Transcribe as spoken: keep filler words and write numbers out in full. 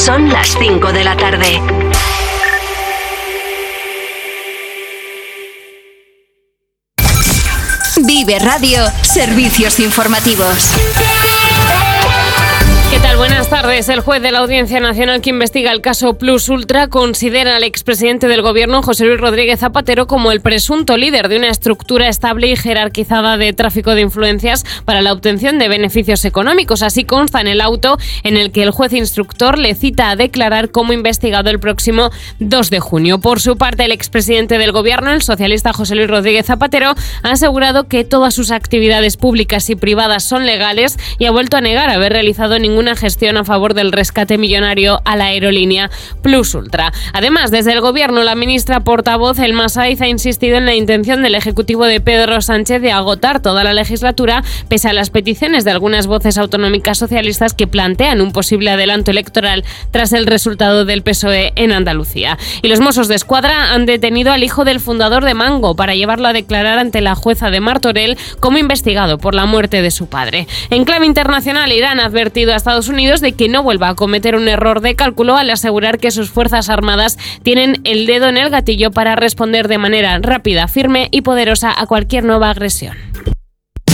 Son las cinco de la tarde. Vive Radio, servicios informativos. ¿Qué tal? Buenas tardes. El juez de la Audiencia Nacional que investiga el caso Plus Ultra considera al expresidente del Gobierno, José Luis Rodríguez Zapatero, como el presunto líder de una estructura estable y jerarquizada de tráfico de influencias para la obtención de beneficios económicos. Así consta en el auto en el que el juez instructor le cita a declarar como investigado el próximo dos de junio. Por su parte, el expresidente del Gobierno, el socialista José Luis Rodríguez Zapatero, ha asegurado que todas sus actividades públicas y privadas son legales y ha vuelto a negar haber realizado ninguna gestión a favor del rescate millonario a la aerolínea Plus Ultra. Además, desde el Gobierno, la ministra portavoz Elma Saiz ha insistido en la intención del Ejecutivo de Pedro Sánchez de agotar toda la legislatura, pese a las peticiones de algunas voces autonómicas socialistas que plantean un posible adelanto electoral tras el resultado del P S O E en Andalucía. Y los Mossos de Escuadra han detenido al hijo del fundador de Mango para llevarlo a declarar ante la jueza de Martorell como investigado por la muerte de su padre. En clave internacional, Irán ha advertido a Estados Unidos de que no vuelva a cometer un error de cálculo al asegurar que sus fuerzas armadas tienen el dedo en el gatillo para responder de manera rápida, firme y poderosa a cualquier nueva agresión.